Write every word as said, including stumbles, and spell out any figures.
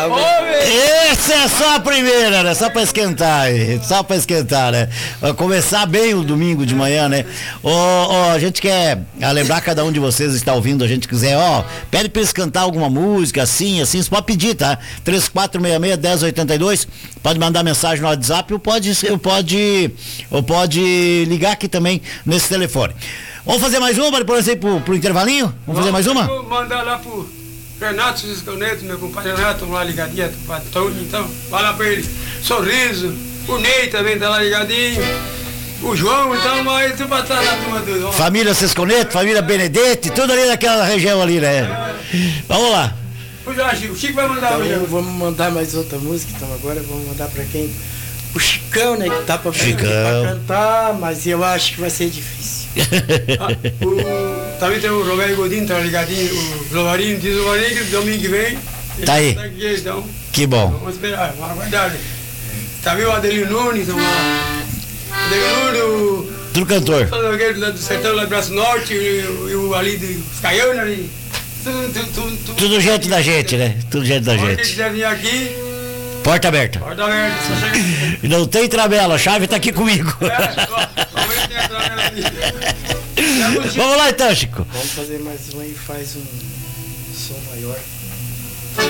Essa é só a primeira, né? Só pra esquentar, só pra esquentar, né? Vai começar bem o domingo de manhã, né? Ó, ó, a gente quer lembrar cada um de vocês está ouvindo, a gente quiser, ó, pede pra eles cantar alguma música, assim, assim, você pode pedir, tá? três quatro seis seis, um zero oito dois, pode mandar mensagem no WhatsApp ou pode, ou pode, ou pode ligar aqui também nesse telefone. Vamos fazer mais uma, para por exemplo, pro intervalinho? Vamos fazer mais uma? Vou mandar lá pro Renato Cisco Neto, meu compadre Renato, lá ligadinho, pro Antônio, então, vai lá pra ele. Sorriso, o Ney também tá lá ligadinho, o João, então, mas tu vai estar na turma do... Família Sesconeto, família Benedetti, tudo ali naquela região ali, né? Vamos lá. Pois é, Chico, o Chico vai mandar então, hoje. Vamos mandar mais outra música, então agora vamos mandar pra quem? O Chicão, né, que tá pra, Chicão. pra cantar, mas eu acho que vai ser difícil. Ah, o, também tem o Roberto Godinho, tá ligadinho, o Lovarinho, diz o Lovarinho que domingo que vem. Tá aí. Tá aqui, então, Que bom. vamos esperar, vamos aguardar. Também o Adelino Nunes, o Adelino Nunes, o... Tudo cantor. Aquele lá do sertão, lá do Braço Norte, e o, e o ali dos Caianos ali. Tudo, tudo, tudo, tudo. Tudo jeito da gente, né? Tudo jeito da Quem gente. quiser vir aqui, Porta aberta. porta aberta, só chega. Não tem travela, a chave tá aqui comigo. É, ó, vamos ver se tem a travela ali. Vamos lá então, Chico. Vamos fazer mais uma e faz um som maior.